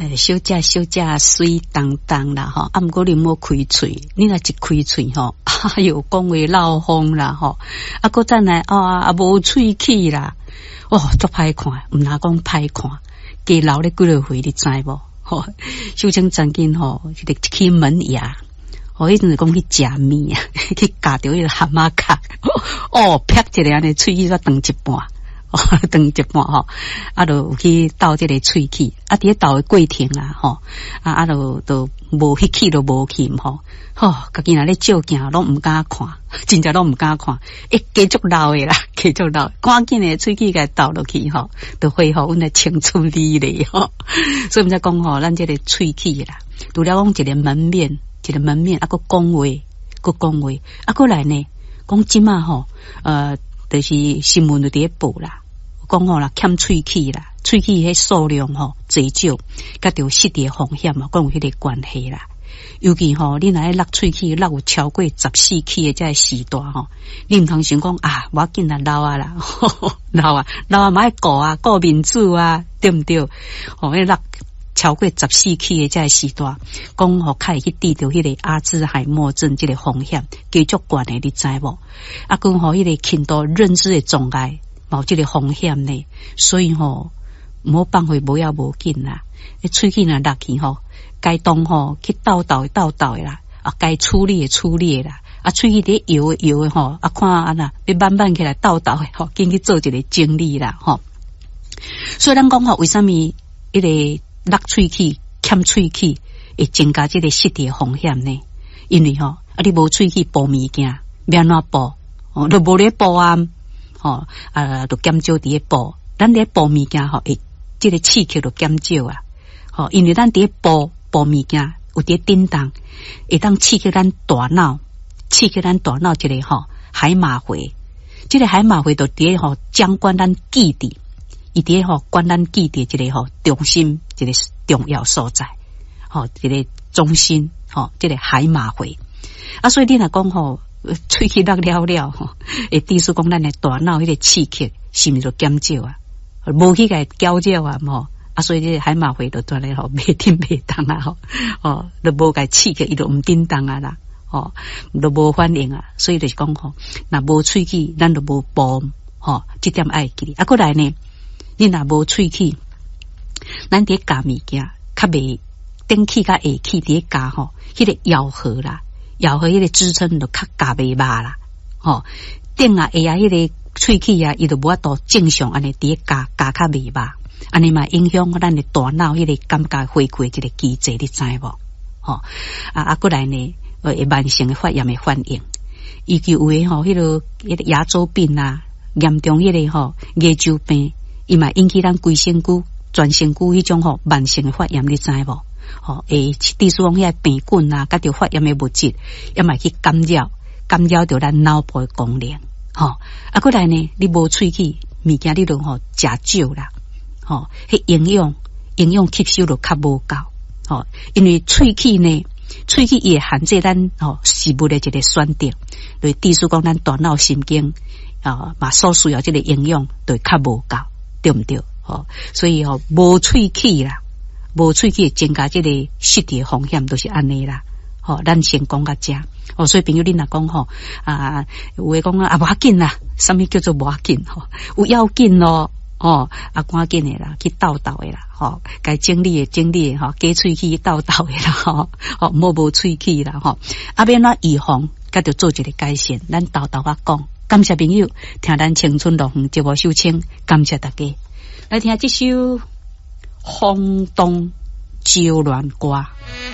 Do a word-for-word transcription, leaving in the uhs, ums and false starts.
呃，小只小只水当当啦吼，啊，毋过你莫开嘴，你若一开嘴吼，哎哟，讲话漏风啦吼，啊，搁再来啊，啊无喙齿啦，哦，足歹看，毋若讲歹看，加流咧几落回，你知无？吼，小青曾经吼，迄个去门牙。我迄阵是讲去食面啊，去夹着迄个蛤蟆壳，哦，啪一个安尼喙齿煞断一半，哦，断一半吼，啊，就有去斗这个喙齿，啊，伫咧斗的过程啊，吼，啊，啊，就就无迄气都无去吼，吼，家己若咧照镜拢毋敢看，真正拢毋敢看，一继续流的啦，继续流，赶紧的喙齿甲斗落去吼，就恢复阮的青春美丽吼，所以毋才讲吼，咱这个喙齿啦，除了讲一个门面。一个门面，啊，个讲话，个讲话，啊，过来呢，讲即马吼，呃，就是新闻就伫咧报啦，讲吼啦，欠喙齿啦，喙齿迄数量吼侪少，甲着失智风险啊，讲有迄个关系啦。尤其吼，你若咧落喙齿，落有超过十四齿的这时段吼，你毋通想讲啊，我紧来老啊啦，老啊，老啊，买顾啊，顾面子啊，对毋对？吼，迄落。超过十四期的这个时段，讲互开去治疗迄个阿兹海默症这个风险，继续悬的，你知无？啊，讲互迄个轻度认知的障碍，冇这个风险呢，所以吼，冇办法无要无紧啦。你喙齿若落去吼，该动吼去斗斗的斗斗的啦，啊，该处理的处理的啦，啊，喙齿伫摇的摇的吼，啊，看啊那要慢慢起来斗斗的吼，紧去做一个整理啦吼。所以咱讲吼，为什么迄个？落喙齿、欠喙齿会增加这个失智风险呢？因为吼，啊，你无喙齿补物件，要安怎补？哦，都无咧补啊，吼啊，都减少伫咧补。咱咧补物件吼，会这个刺激就减少啊。吼，因为咱伫咧补补物件有伫叮当，会当刺激咱大脑，刺激咱大脑一个吼海马回，这个海马回就伫咧吼掌管咱记忆。伊伫吼管咱记忆一个吼中心一个重要所在，吼一个中心吼这个海马回啊，所以你若讲吼喙齿落了了吼，会致使讲咱的大脑迄个刺激是毋是就减少啊？无去甲搅扰啊，吼啊，所以这个海马回就断咧吼袂叮袂当啊，吼哦，都无甲刺激，伊就毋叮当啊啦，吼都无反应啊，所以就是讲吼，若无喙齿，咱就无补，吼这点爱记啊，过来呢。你若无喙齿，咱伫夹物件，较袂顶齿甲下齿伫夹吼，迄个咬合啦，咬合迄个支撑就较夹袂麻啦，吼顶啊下啊迄个喙齿啊，伊就无法度正常安尼伫夹夹较袂麻，安尼嘛影响咱的大脑迄个感觉回馈一个机制，你知无？吼啊啊过来呢，会慢性的发炎的反应，尤其有诶吼，迄个迄个牙周病啊，严重迄个吼牙周病。伊嘛引起咱规身躯、全身躯迄种吼慢性的发炎，你知无？吼，会致使讲遐病菌啊，甲着发炎的物质，也嘛去干扰、干扰着咱脑部的功能。吼，啊，过来呢，你无喙齿，物件你就吼食少啦。吼，迄营养、营养吸收就较无够。吼，因为喙齿呢，喙齿也含这咱吼食物的一个选择，就致使讲咱大脑神经啊嘛所需要这个营养就较无够。对毋对？吼，所以吼无喙齿啦，无喙齿增加这个失智风险都是安尼啦。吼，咱先讲到这。哦，所以朋友你若讲吼啊，有诶讲啊，无要紧啦，什么叫做无要紧？吼，有要紧咯。哦，啊，赶紧诶啦，去斗斗诶啦。吼，该整理诶整理诶吼，加喙齿斗斗诶啦。吼，吼，莫无喙齿啦。吼，啊，要哪预防？甲着做一个改善，咱斗斗啊讲。感谢朋友听咱青春乐园节目收听，感谢大家来听这首《轰动招乱歌》。